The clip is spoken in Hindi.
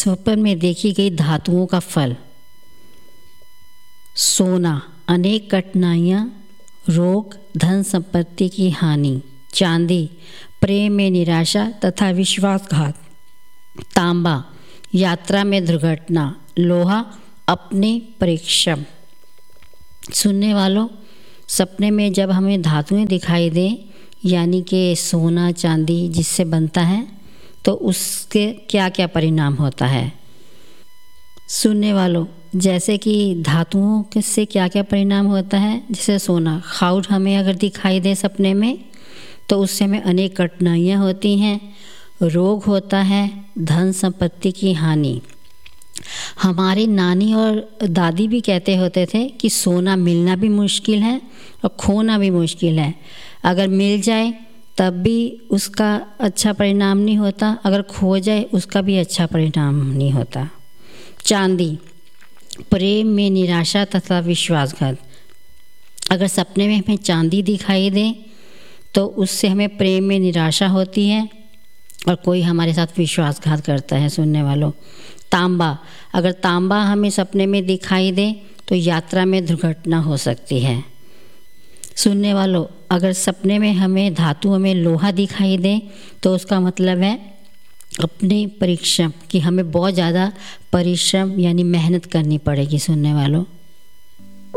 स्वप्न में देखी गई धातुओं का फल। सोना, अनेक कठिनाइयाँ, रोग, धन संपत्ति की हानि। चांदी, प्रेम में निराशा तथा विश्वासघात। तांबा, यात्रा में दुर्घटना। लोहा, अपने परिश्रम। सुनने वालों, सपने में जब हमें धातुएं दिखाई दें, यानी कि सोना चांदी जिससे बनता है, तो उसके क्या क्या परिणाम होता है। सुनने वालों, जैसे कि धातुओं से क्या क्या परिणाम होता है। जैसे सोना, खाउड हमें अगर दिखाई दे सपने में, तो उससे हमें अनेक कठिनाइयाँ होती हैं, रोग होता है, धन संपत्ति की हानि। हमारी नानी और दादी भी कहते होते थे कि सोना मिलना भी मुश्किल है और खोना भी मुश्किल है। अगर मिल जाए तब भी उसका अच्छा परिणाम नहीं होता, अगर खो जाए उसका भी अच्छा परिणाम नहीं होता। चांदी, प्रेम में निराशा तथा विश्वासघात। अगर सपने में हमें चांदी दिखाई दे तो उससे हमें प्रेम में निराशा होती है और कोई हमारे साथ विश्वासघात करता है। सुनने वालों, तांबा, अगर तांबा हमें सपने में दिखाई दे तो यात्रा में दुर्घटना हो सकती है। सुनने वालों, अगर सपने में हमें धातुओं में लोहा दिखाई दे तो उसका मतलब है अपने परिश्रम, कि हमें बहुत ज़्यादा परिश्रम यानी मेहनत करनी पड़ेगी। सुनने वालों।